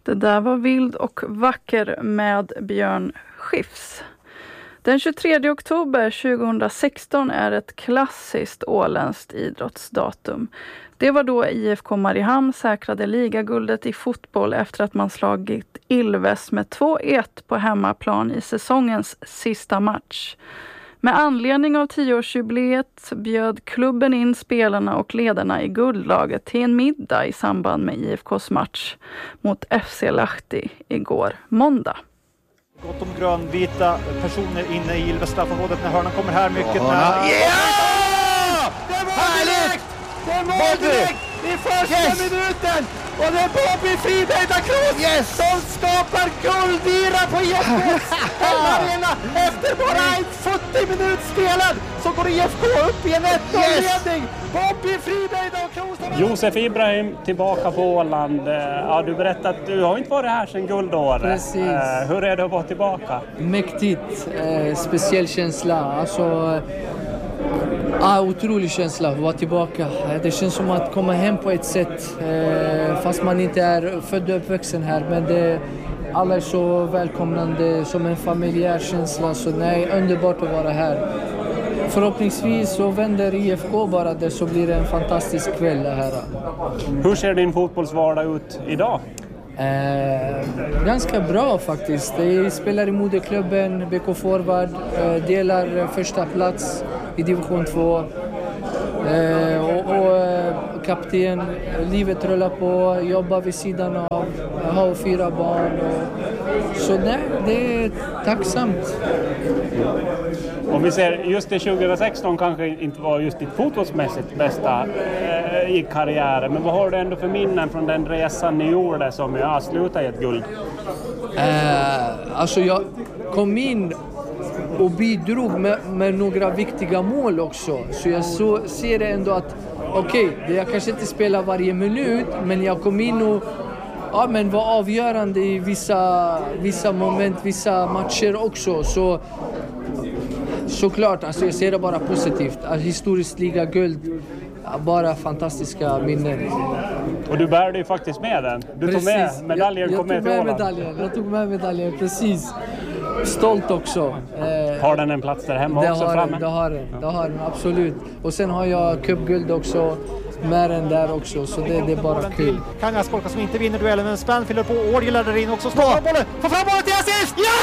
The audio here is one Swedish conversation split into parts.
Det där var Vild och vacker med Björn Skifs. Den 23 oktober 2016 är ett klassiskt åländskt idrottsdatum. Det var då IFK Mariehamn säkrade ligaguldet i fotboll efter att man slagit Ilves med 2-1 på hemmaplan i säsongens sista match. Med anledning av 10-årsjubileet bjöd klubben in spelarna och ledarna i guldlaget till en middag i samband med IFKs match mot FC Lahti igår måndag. Gott om grönvita personer inne i Ilves straffområdet när hörnan kommer här mycket nära. Ja! Det är mål direkt! Det är mål direkt i första minuten! Och det är Bobby Friberg da Cruz som skapar guldyra på IFKs hemmaarena. Efter bara 40 minuter spelad så går IFK upp i en 1-0-ledning. Bobby Friberg da Cruz. Josef Ibrahim tillbaka på Åland. Ja, du berättade att du har inte varit här sedan guldåret. Precis. Hur är det att vara tillbaka? Mäktigt. Speciell känsla. Alltså, otrolig känsla att vara tillbaka. Det känns som att komma hem på ett sätt. Fast man inte är född och uppvuxen här. Men alla är så välkomnande, som en familjär känsla. Så nej, underbart att vara här. Förhoppningsvis så vänder IFK bara det, så blir det en fantastisk kväll här. Hur ser din fotbollsvardag ut idag? Ganska bra faktiskt. Jag spelar i moderklubben, BK Forward, delar första plats i division 2. Och kapten, livet rullar på, jobbar vid sidan av, jag har 4 barn. Så nej, det är tacksamt. Om vi ser just det 2016 kanske inte var just ditt fotbollsmässigt bästa i karriären. Men vad har du ändå för minnen från den resan ni gjorde som jag slutade i ett guld? Alltså jag kom in och bidrog med några viktiga mål också. Så jag ser det ändå att jag kanske inte spelar varje minut, men jag kom in och var avgörande i vissa moment, vissa matcher också. Såklart, alltså jag ser det bara positivt. Historiskt ligaguld, bara fantastiska minnen. Och du bärde ju faktiskt med den. Du tog med medaljen, Jag tog med medaljen, precis. Stolt också. Har den en plats där hemma också framme? Det har den, absolut. Och sen har jag cupguld också med den där också, så det är bara kul. Kangas Kolka som inte vinner duellen, men Spann fyller på. Orgel där in också. Får fram bollen till assist! Ja!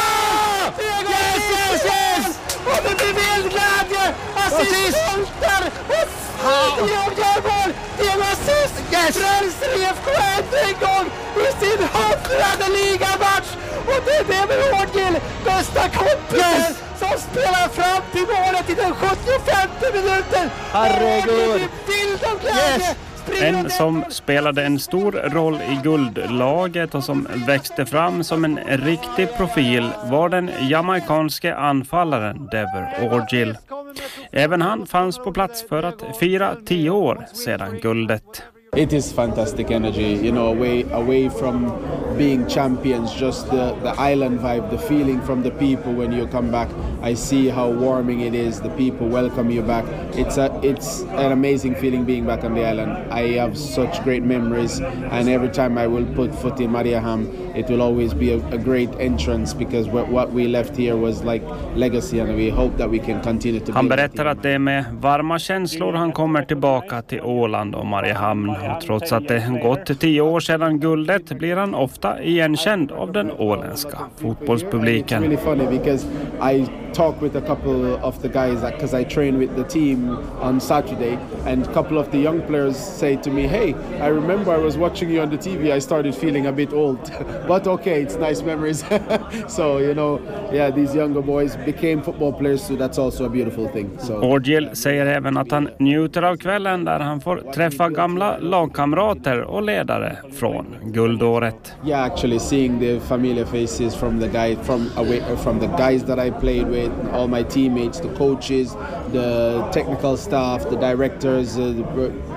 Yes! Och det blir vildglädje! Assist voltar! Och gör mål! Det är en assist! Frälser IFK en gång i sin 100:e ligamatch! Och det är det med Orgel, bästa kompisen, som spelar fram till målet i den 75:e minuten! Herregud! Vild av glädje! En som spelade en stor roll i guldlaget och som växte fram som en riktig profil var den jamaikanske anfallaren Dever Orgel. Även han fanns på plats för att fira 10 år sedan guldet. It is fantastic energy, you know, away from being champions, just the island vibe, the feeling from the people when you come back. I see how warming it is, the people welcome you back. It's an amazing feeling being back on the island. I have such great memories, and every time I will put foot in Mariehamn, it will always be a great entrance, because what we left here was like legacy, and we hope that we can continue to. Han berättar att det är med varma känslor han kommer tillbaka till Åland och Mariehamn. Och trots att det gått 10 år sedan guldet blir han ofta igenkänd av den åländska fotbollspubliken. It's really funny because I talk with a couple of the guys, because I train with the team on Saturday, and a couple of the young players say to me, "Hey, I remember I was watching you on the TV. I started feeling a bit old." But okay, it's nice memories. So, you know, yeah, these younger boys became football players, so that's also a beautiful thing. So Orgel säger även att han njuter av kvällen där han får träffa gamla lagkamrater och ledare från guldåret. Yeah, actually seeing the familiar faces from the guys that I played with, all my teammates, the coaches, the technical staff, the directors,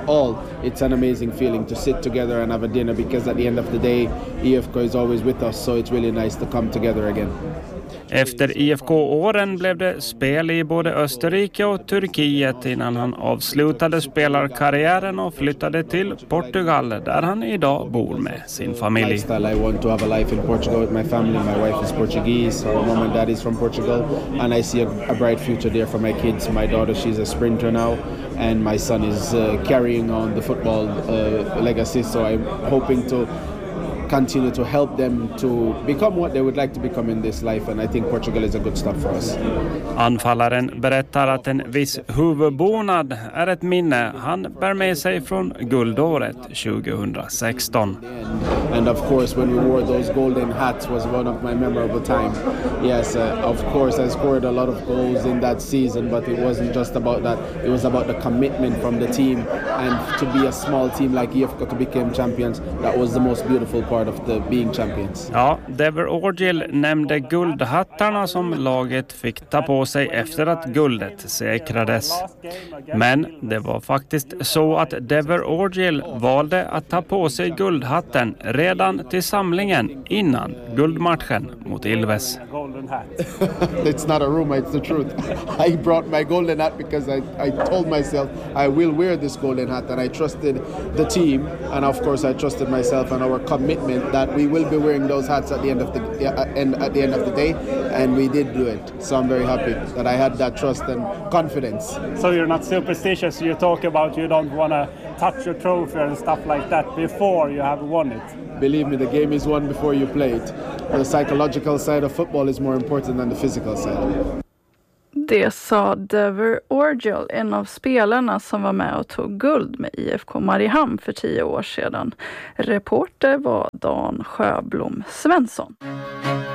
all, it's an amazing feeling to sit together and have a dinner, because at the end of the day, IFK is always with us, so it's really nice to come together again. Efter IFK-åren blev det spel i både Österrike och Turkiet innan han avslutade spelarkarriären och flyttade till Portugal, där han idag bor med sin familj. I want to have a life in Portugal with my family. My wife is Portuguese, our mom and dad is from Portugal, and I see a bright future there for my kids. My daughter, she's a sprinter now, and my son is carrying on the football legacy, so I'm hoping to continue to help them to become what they would like to become in this life, and I think Portugal is a good stop for us. Anfallaren berättar att en viss huvudbonad är ett minne han bär med sig från guldåret 2016. And of course, when we wore those golden hats was one of my memorable time. Yes, of course, I scored a lot of goals in that season, but it wasn't just about that. It was about the commitment from the team, and to be a small team like IFK to become champions. That was the most beautiful part of the being champions. Ja, Dever Orgill nämnde guldhattarna som laget fick ta på sig efter att guldet säkrades. Men det var faktiskt så att Dever Orgill valde att ta på sig guldhatten redan till samlingen innan guldmatchen mot Ilves. It's not a rumor, it's the truth. I brought my golden hat because I told myself I will wear this golden hat, and I trusted the team, and of course I trusted myself and our commitment that we will be wearing those hats at the end of the day, and we did do it. So I'm very happy that I had that trust and confidence. So you're not superstitious. You talk about you don't want to touch your trophy and stuff like that before you have won it. Believe me, the game is won before you play it. The psychological side of football is more important than the physical side. Det sa Dever Orgill, en av spelarna som var med och tog guld med IFK Mariehamn för 10 år sedan. Reporter var Dan Sjöblom Svensson.